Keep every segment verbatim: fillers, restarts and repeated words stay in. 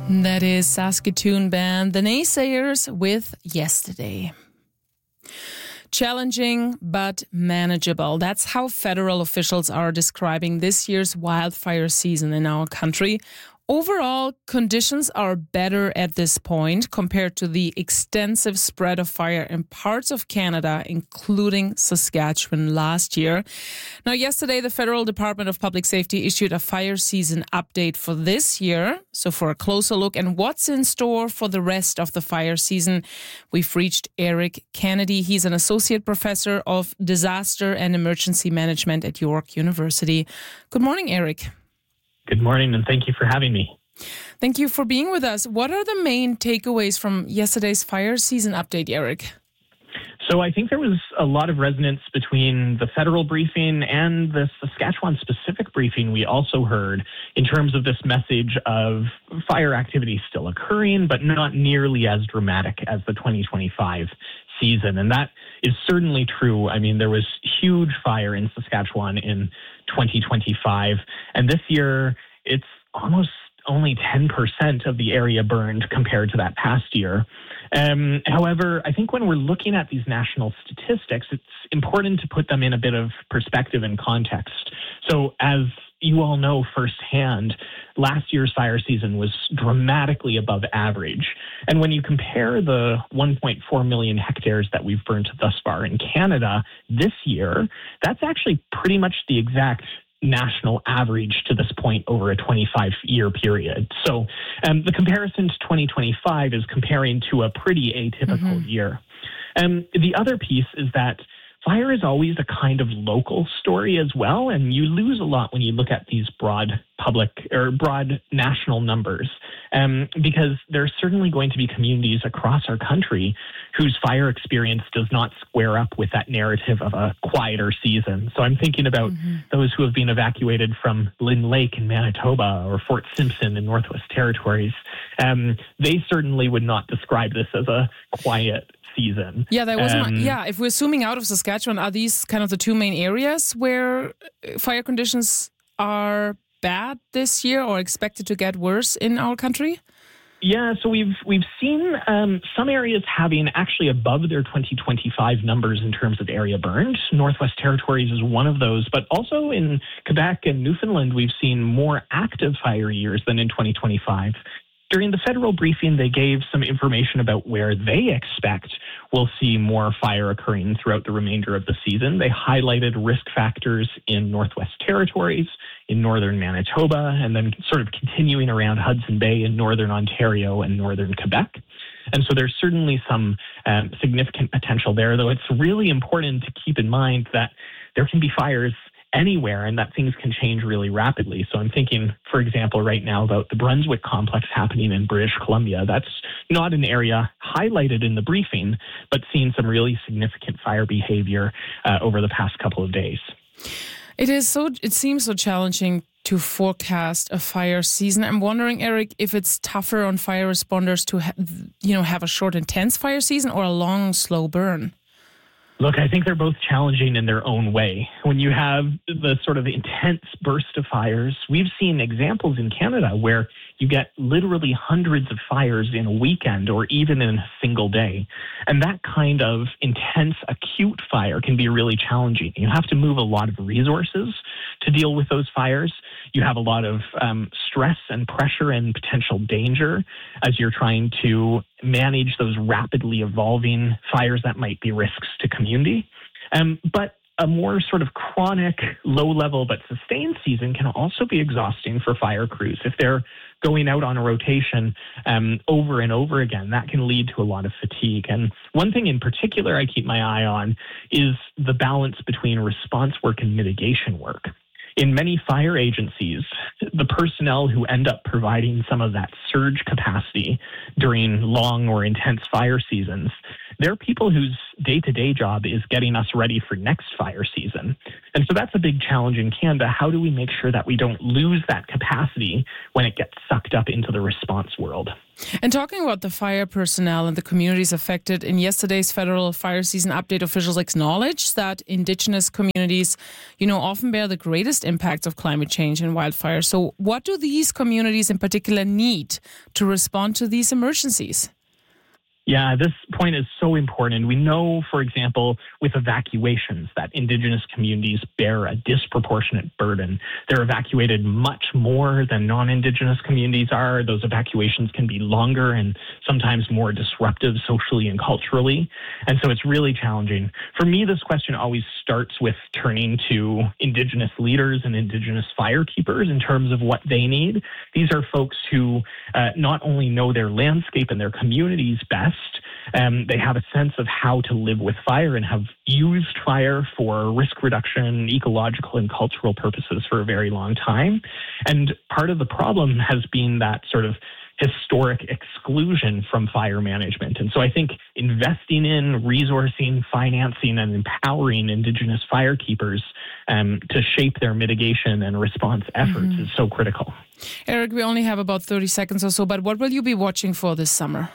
That is Saskatoon band The Naysayers with Yesterday. Challenging but manageable. That's how federal officials are describing this year's wildfire season in our country. Overall, conditions are better at this point compared to the extensive spread of fire in parts of Canada, including Saskatchewan last year. Now, yesterday, the Federal Department of Public Safety issued a fire season update for this year. So for a closer look and what's in store for the rest of the fire season, we've reached Eric Kennedy. He's an associate professor of disaster and emergency management at York University. Good morning, Eric. Good morning, and thank you for having me. Thank you for being with us. What are the main takeaways from yesterday's fire season update, Eric? So I think there was a lot of resonance between the federal briefing and the Saskatchewan-specific briefing we also heard in terms of this message of fire activity still occurring, but not nearly as dramatic as the twenty twenty-five season. And that is certainly true. I mean, there was huge fire in Saskatchewan in twenty twenty-five, and this year it's almost only ten percent of the area burned compared to that past year. Um, however, I think when we're looking at these national statistics, it's important to put them in a bit of perspective and context. So as you all know firsthand, last year's fire season was dramatically above average. And when you compare the one point four million hectares that we've burned thus far in Canada this year, that's actually pretty much the exact national average to this point over a twenty-five year period. So um, the comparison to twenty twenty-five is comparing to a pretty atypical mm-hmm. year. Um, the other piece is that fire is always a kind of local story as well, and you lose a lot when you look at these broad public or broad national numbers, um, because there's certainly going to be communities across our country whose fire experience does not square up with that narrative of a quieter season. So I'm thinking about mm-hmm. those who have been evacuated from Lynn Lake in Manitoba or Fort Simpson in Northwest Territories. Um, they certainly would not describe this as a quiet season. Yeah, that was um, my, yeah. If we're zooming out of Saskatchewan, are these kind of the two main areas where fire conditions are bad this year or expected to get worse in our country? Yeah, so we've we've seen um, some areas having actually above their twenty twenty-five numbers in terms of area burned. Northwest Territories is one of those, but also in Quebec and Newfoundland, we've seen more active fire years than in twenty twenty-five. During the federal briefing, they gave some information about where they expect we'll see more fire occurring throughout the remainder of the season. They highlighted risk factors in Northwest Territories, in northern Manitoba, and then sort of continuing around Hudson Bay in northern Ontario and northern Quebec. And so there's certainly some um, significant potential there, though it's really important to keep in mind that there can be fires anywhere and that things can change really rapidly. So I'm thinking, for example, right now about the Brunswick complex happening in British Columbia. That's not an area highlighted in the briefing, but seen some really significant fire behavior uh, over the past couple of days. It is so, it seems so challenging to forecast a fire season. I'm wondering, Eric, if it's tougher on fire responders to ha- you know, have a short, intense fire season or a long, slow burn. Look, I think they're both challenging in their own way. When you have the sort of intense burst of fires, we've seen examples in Canada where you get literally hundreds of fires in a weekend or even in a single day. And that kind of intense, acute fire can be really challenging. You have to move a lot of resources to deal with those fires. You have a lot of um, stress and pressure and potential danger as you're trying to manage those rapidly evolving fires that might be risks to community. Um, but a more sort of chronic, low-level but sustained season can also be exhausting for fire crews. If they're going out on a rotation um, over and over again, that can lead to a lot of fatigue. And one thing in particular I keep my eye on is the balance between response work and mitigation work. In many fire agencies, the personnel who end up providing some of that surge capacity during long or intense fire seasons they're people whose day-to-day job is getting us ready for next fire season. And so that's a big challenge in Canada. How do we make sure that we don't lose that capacity when it gets sucked up into the response world? And talking about the fire personnel and the communities affected, in yesterday's federal fire season update, officials acknowledged that Indigenous communities, you know, often bear the greatest impacts of climate change and wildfire. So what do these communities in particular need to respond to these emergencies? Yeah, this point is so important. We know, for example, with evacuations, that Indigenous communities bear a disproportionate burden. They're evacuated much more than non-Indigenous communities are. Those evacuations can be longer and sometimes more disruptive socially and culturally. And so it's really challenging. For me, this question always starts with turning to Indigenous leaders and Indigenous firekeepers in terms of what they need. These are folks who uh, not only know their landscape and their communities best, Um, they have a sense of how to live with fire and have used fire for risk reduction, ecological and cultural purposes for a very long time. And part of the problem has been that sort of historic exclusion from fire management. And so I think investing in resourcing, financing, and empowering Indigenous firekeepers um, to shape their mitigation and response efforts mm-hmm. is so critical. Eric, we only have about thirty seconds or so, but what will you be watching for this summer?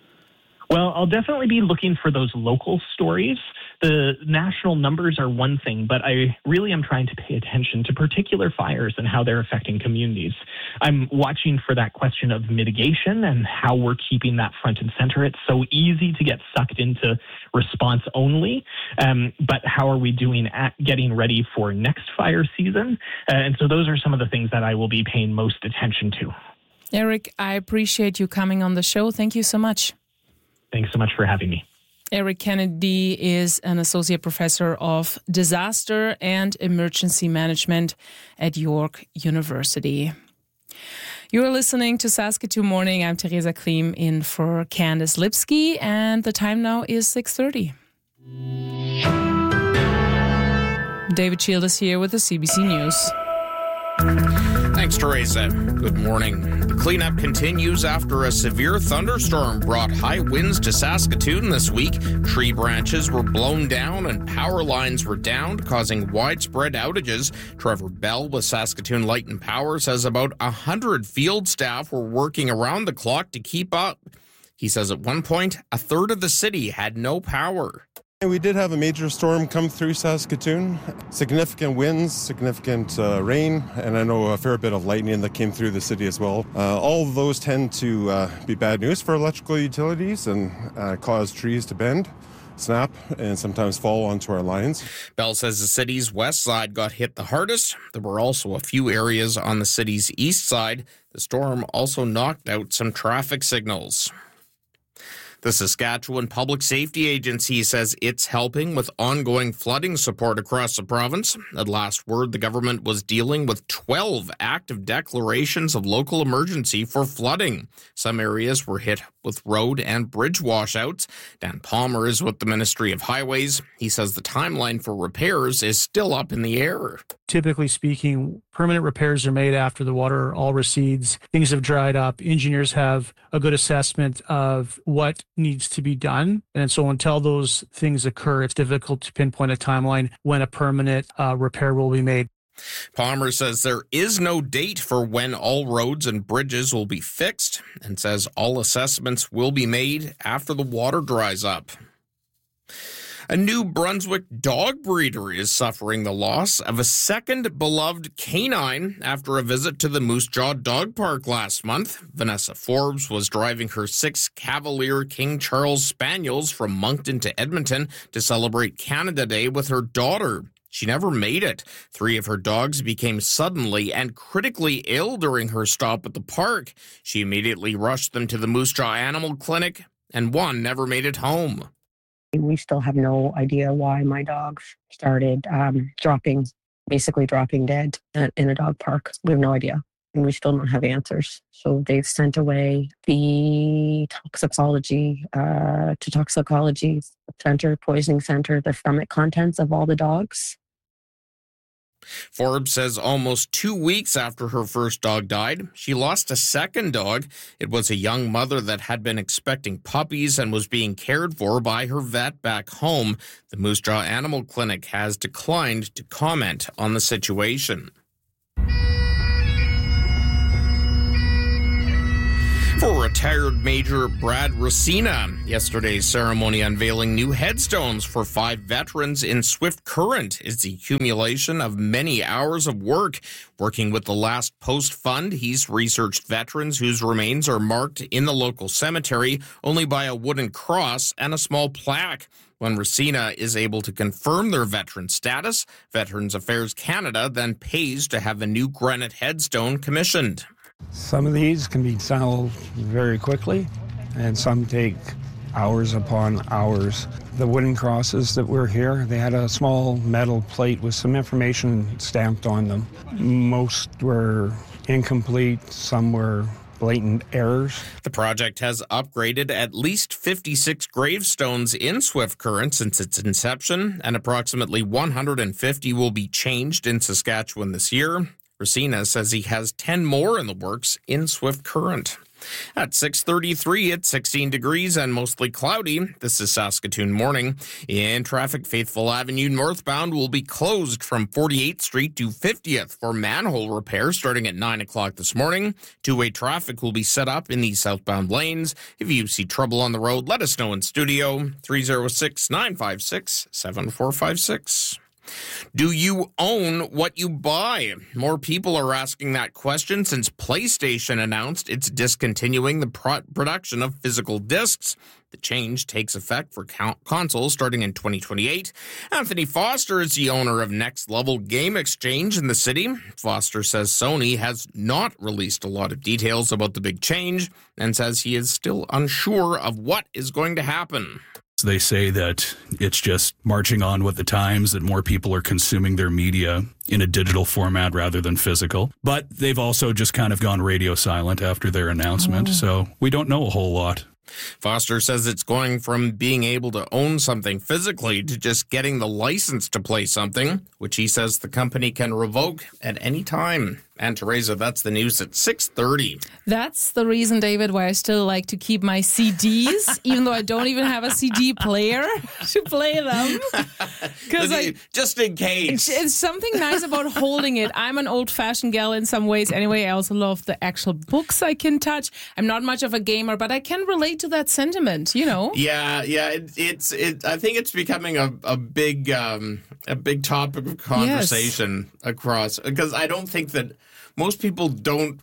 Well, I'll definitely be looking for those local stories. The national numbers are one thing, but I really am trying to pay attention to particular fires and how they're affecting communities. I'm watching for that question of mitigation and how we're keeping that front and center. It's so easy to get sucked into response only, um, but how are we doing at getting ready for next fire season? Uh, and so those are some of the things that I will be paying most attention to. Eric, I appreciate you coming on the show. Thank you so much. Thanks so much for having me. Eric Kennedy is an associate professor of disaster and emergency management at York University. You're listening to Saskatoon Morning. I'm Theresa Klim in for Candice Lipsky, and the time now is six thirty. David Shield is here with the C B C News. Thanks, Teresa. Good morning. The cleanup continues after a severe thunderstorm brought high winds to Saskatoon this week. Tree branches were blown down and power lines were downed, causing widespread outages. Trevor Bell with Saskatoon Light and Power says about one hundred field staff were working around the clock to keep up. He says at one point, a third of the city had no power. We did have a major storm come through Saskatoon. Significant winds, significant uh, rain, and I know a fair bit of lightning that came through the city as well. Uh, all of those tend to uh, be bad news for electrical utilities and uh, cause trees to bend, snap, and sometimes fall onto our lines. Bell says the city's west side got hit the hardest. There were also a few areas on the city's east side. The storm also knocked out some traffic signals. The Saskatchewan Public Safety Agency says it's helping with ongoing flooding support across the province. At last word, the government was dealing with twelve active declarations of local emergency for flooding. Some areas were hit with road and bridge washouts. Dan Palmer is with the Ministry of Highways. He says the timeline for repairs is still up in the air. Typically speaking, permanent repairs are made after the water all recedes. Things have dried up. Engineers have a good assessment of what needs to be done. And so until those things occur, it's difficult to pinpoint a timeline when a permanent uh, repair will be made. Palmer says there is no date for when all roads and bridges will be fixed and says all assessments will be made after the water dries up. A New Brunswick dog breeder is suffering the loss of a second beloved canine after a visit to the Moose Jaw Dog Park last month. Vanessa Forbes was driving her six Cavalier King Charles Spaniels from Moncton to Edmonton to celebrate Canada Day with her daughter. She never made it. Three of her dogs became suddenly and critically ill during her stop at the park. She immediately rushed them to the Moose Jaw Animal Clinic, and one never made it home. We still have no idea why my dogs started um, dropping, basically dropping dead in a dog park. We have no idea, and we still don't have answers. So they've sent away the toxicology uh, to toxicology center, poisoning center, the stomach contents of all the dogs. Forbes says almost two weeks after her first dog died, she lost a second dog. It was a young mother that had been expecting puppies and was being cared for by her vet back home. The Moose Jaw Animal Clinic has declined to comment on the situation. For retired Major Brad Racina, yesterday's ceremony unveiling new headstones for five veterans in Swift Current is the accumulation of many hours of work. Working with the Last Post Fund, he's researched veterans whose remains are marked in the local cemetery only by a wooden cross and a small plaque. When Racina is able to confirm their veteran status, Veterans Affairs Canada then pays to have a new granite headstone commissioned. Some of these can be solved very quickly, and some take hours upon hours. The wooden crosses that were here, they had a small metal plate with some information stamped on them. Most were incomplete, some were blatant errors. The project has upgraded at least fifty-six gravestones in Swift Current since its inception, and approximately one hundred fifty will be changed in Saskatchewan this year. Racina says he has ten more in the works in Swift Current. At six thirty-three, it's sixteen degrees and mostly cloudy. This is Saskatoon Morning. In traffic, Faithful Avenue northbound will be closed from forty-eighth Street to fiftieth for manhole repair starting at nine o'clock this morning. Two-way traffic will be set up in the southbound lanes. If you see trouble on the road, let us know in studio. three oh six, nine five six, seven four five six. Do you own what you buy? More people are asking that question since PlayStation announced it's discontinuing the pro- production of physical discs. The change takes effect for co- consoles starting in twenty twenty-eight. Anthony Foster is the owner of Next Level Game Exchange in the city. Foster says Sony has not released a lot of details about the big change and says he is still unsure of what is going to happen. They say that it's just marching on with the times, that more people are consuming their media in a digital format rather than physical. But they've also just kind of gone radio silent after their announcement, oh. So we don't know a whole lot. Foster says it's going from being able to own something physically to just getting the license to play something, which he says the company can revoke at any time. And Teresa, that's the news at six thirty. That's the reason, David, why I still like to keep my C Ds, even though I don't even have a C D player to play them. Because I just in case. It's, it's something nice about holding it. I'm an old-fashioned gal in some ways. Anyway, I also love the actual books I can touch. I'm not much of a gamer, but I can relate to that sentiment. You know. Yeah, yeah. It, it's. It. I think it's becoming a a big um, a big topic of conversation yes. across, because I don't think that most people don't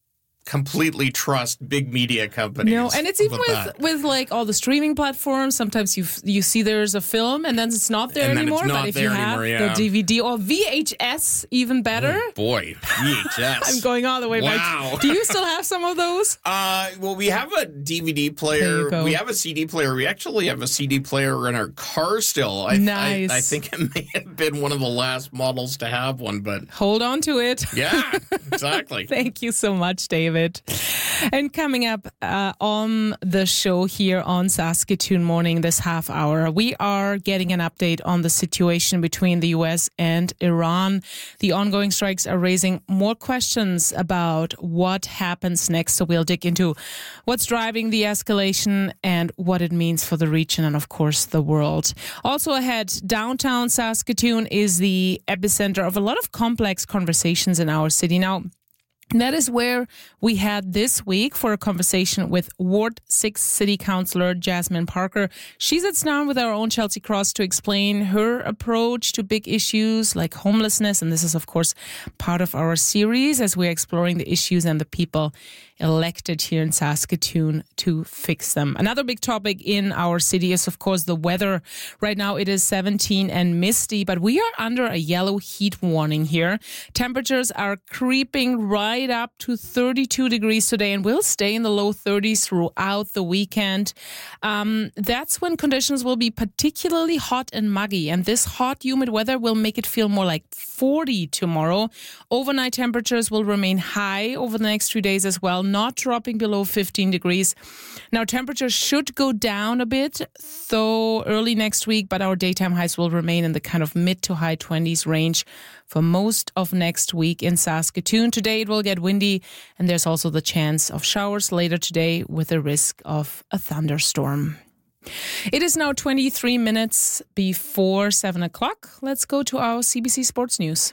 completely trust big media companies. No, and it's even with, that. with like all the streaming platforms. Sometimes you you see there's a film and then it's not there and anymore. It's not but if there you have anymore, yeah. the D V D or V H S, even better. Oh boy, V H S. I'm going all the way wow. back. Do you still have some of those? Uh, well, we have a D V D player. We have a C D player. We actually have a C D player in our car still. I, nice. I, I think it may have been one of the last models to have one, but hold on to it. Yeah, exactly. Thank you so much, David. And coming up uh, on the show here on Saskatoon Morning this half hour, we are getting an update on the situation between the U S and Iran. The ongoing strikes are raising more questions about what happens next. So we'll dig into what's driving the escalation and what it means for the region and, of course, the world. Also ahead, downtown Saskatoon is the epicenter of a lot of complex conversations in our city. Now, that is where we had this week for a conversation with Ward six City Councillor Jasmine Parker. She's at Snarn with our own Chelsea Cross to explain her approach to big issues like homelessness. And this is, of course, part of our series as we're exploring the issues and the people elected here in Saskatoon to fix them. Another big topic in our city is, of course, the weather. Right now it is seventeen and misty, but we are under a yellow heat warning here. Temperatures are creeping right right up to thirty-two degrees today and will stay in the low thirties throughout the weekend. Um, that's when conditions will be particularly hot and muggy. And this hot, humid weather will make it feel more like forty tomorrow. Overnight temperatures will remain high over the next few days as well, not dropping below fifteen degrees. Now, temperatures should go down a bit, though early next week, but our daytime highs will remain in the kind of mid to high twenties range for most of next week in Saskatoon. Today it will get windy, and there's also the chance of showers later today with a risk of a thunderstorm. It is now twenty-three minutes before seven o'clock. Let's go to our C B C Sports News.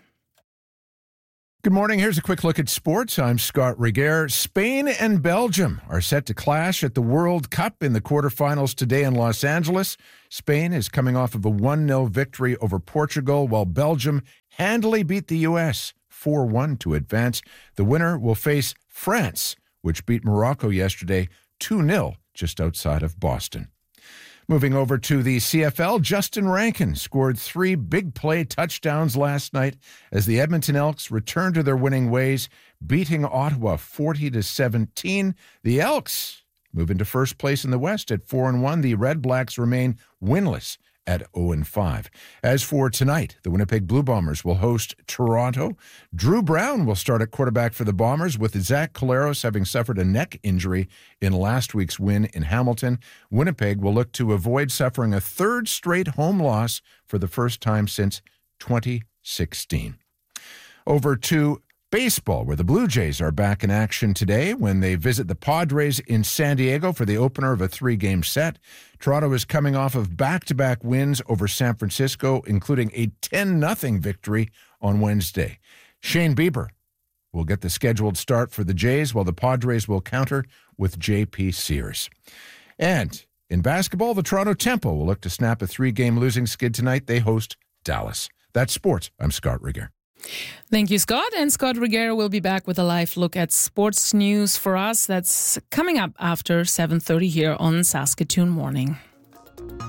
Good morning. Here's a quick look at sports. I'm Scott Regehr. Spain and Belgium are set to clash at the World Cup in the quarterfinals today in Los Angeles. Spain is coming off of a one nil victory over Portugal, while Belgium handily beat the U S four one to advance. The winner will face France, which beat Morocco yesterday two nil just outside of Boston. Moving over to the C F L, Justin Rankin scored three big play touchdowns last night as the Edmonton Elks returned to their winning ways, beating Ottawa forty to seventeen. The Elks move into first place in the West at four and one. The Red Blacks remain winless at oh and five. As for tonight, the Winnipeg Blue Bombers will host Toronto. Drew Brown will start at quarterback for the Bombers, with Zach Collaros having suffered a neck injury in last week's win in Hamilton. Winnipeg will look to avoid suffering a third straight home loss for the first time since twenty sixteen. Over to baseball, where the Blue Jays are back in action today when they visit the Padres in San Diego for the opener of a three-game set. Toronto is coming off of back-to-back wins over San Francisco, including a ten nothing victory on Wednesday. Shane Bieber will get the scheduled start for the Jays, while the Padres will counter with J P Sears. And in basketball, the Toronto Tempo will look to snap a three-game losing skid tonight. They host Dallas. That's sports. I'm Scott Regehr. Thank you, Scott. And Scott Regehr will be back with a live look at sports news for us. That's coming up after seven thirty here on Saskatoon Morning.